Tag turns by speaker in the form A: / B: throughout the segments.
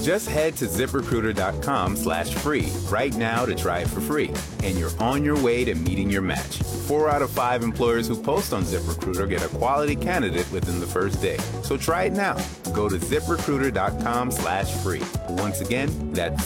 A: Just head to ZipRecruiter.com/free right now to try it for free, and you're on your way to meeting your match. 4 out of 5 employers who post on ZipRecruiter get a quality candidate within the first day. So try it now. Go to ZipRecruiter.com/free. Once again, that's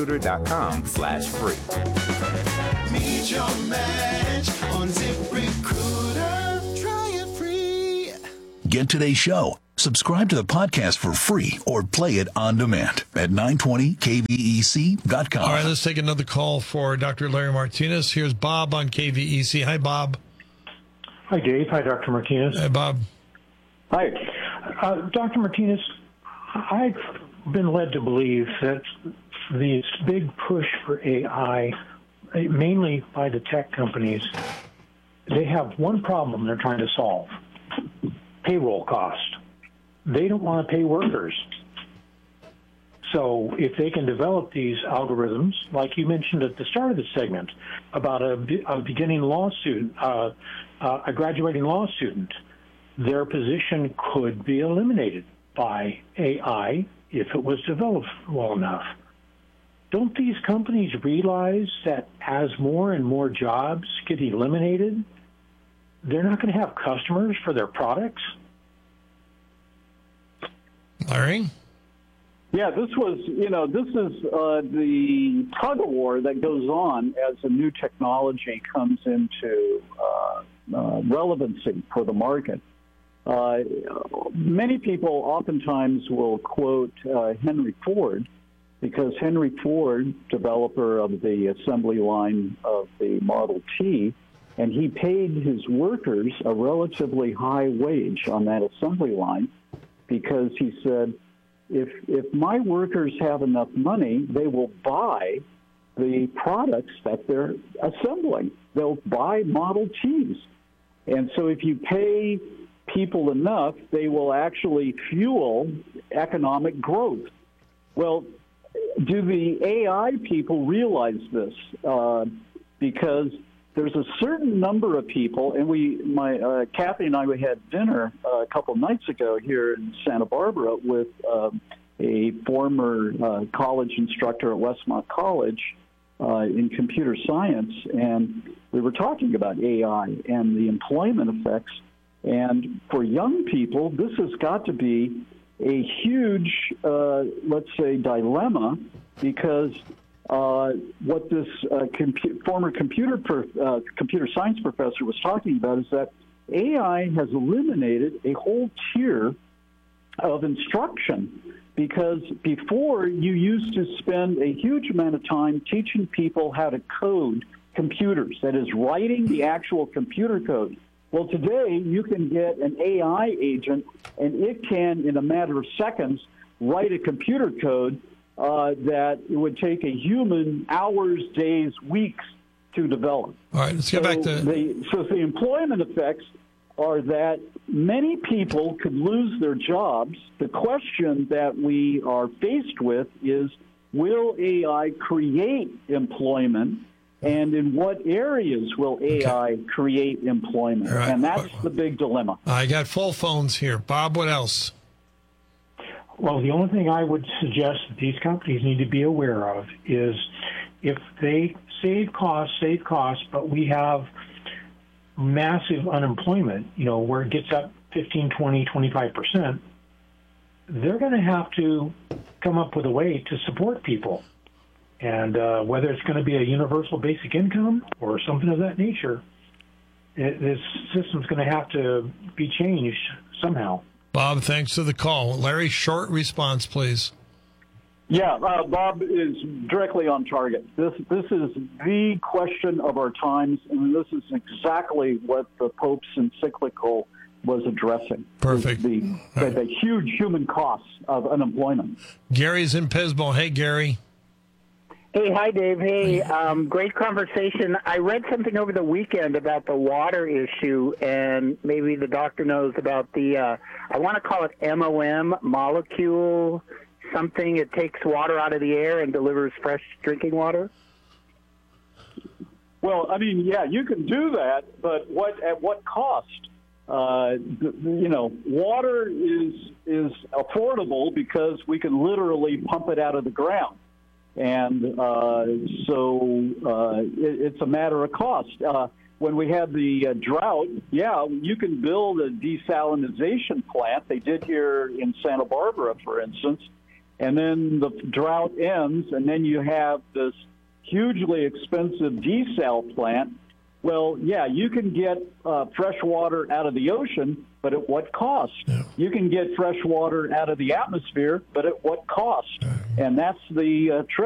A: ZipRecruiter.com/free.
B: Meet your match on ZipRecruiter. Try it free.
C: Get today's show. Subscribe to the podcast for free or play it on demand at 920kvec.com.
D: All right, let's take another call for Dr. Larry Martinez. Here's Bob on KVEC. Hi, Bob.
E: Hi, Dave. Hi, Dr. Martinez.
D: Hi, Bob.
E: Hi. Dr. Martinez, I've been led to believe that this big push for AI, mainly by the tech companies, they have one problem they're trying to solve: payroll cost. They don't want to pay workers. So if they can develop these algorithms, like you mentioned at the start of the segment, about a beginning law student, a graduating law student, their position could be eliminated by AI if it was developed well enough. Don't these companies realize that as more and more jobs get eliminated, they're not going to have customers for their products?
D: Larry?
F: Yeah, this is the tug of war that goes on as a new technology comes into relevancy for the market. Many people oftentimes will quote Henry Ford, because Henry Ford, developer of the assembly line of the Model T, and he paid his workers a relatively high wage on that assembly line, because he said, if my workers have enough money, they will buy the products that they're assembling. They'll buy Model Ts. And so if you pay people enough, they will actually fuel economic growth. Well, do the AI people realize this? Because there's a certain number of people, and Kathy and I, we had dinner a couple of nights ago here in Santa Barbara with a former college instructor at Westmont College in computer science, and we were talking about AI and the employment effects. And for young people, this has got to be a huge, let's say, dilemma, because what this former computer science professor was talking about is that AI has eliminated a whole tier of instruction, because before you used to spend a huge amount of time teaching people how to code computers, that is, writing the actual computer code. Well, today you can get an AI agent, and it can, in a matter of seconds, write a computer code that it would take a human hours, days, weeks to develop.
D: All right, let's get back to...
F: the employment effects are that many people could lose their jobs. The question that we are faced with is, will AI create employment? And in what areas will AI create employment? Right. And that's the big dilemma.
D: I got full phones here. Bob, what else?
E: Well, the only thing I would suggest that these companies need to be aware of is if they save costs, but we have massive unemployment, where it gets up 15, 20, 25%, they're going to have to come up with a way to support people. And whether it's going to be a universal basic income or something of that nature, this system's going to have to be changed somehow.
D: Bob, thanks for the call. Larry, short response, please.
F: Yeah, Bob is directly on target. This is the question of our times, and this is exactly what the Pope's encyclical was addressing.
D: Perfect.
F: The huge human costs of unemployment.
D: Gary's in Pismo. Hey, Gary.
G: Hey, hi, Dave. Hey, great conversation. I read something over the weekend about the water issue, and maybe the doctor knows about the, I want to call it MOM, molecule something. It takes water out of the air and delivers fresh drinking water.
F: Well, I mean, yeah, you can do that, but at what cost? water is affordable because we can literally pump it out of the ground. And it's a matter of cost. When we had the drought, you can build a desalinization plant. They did here in Santa Barbara, for instance. And then the drought ends, and then you have this hugely expensive desal plant. Well, you can get fresh water out of the ocean, but at what cost? Yeah. You can get fresh water out of the atmosphere, but at what cost? And that's the trick.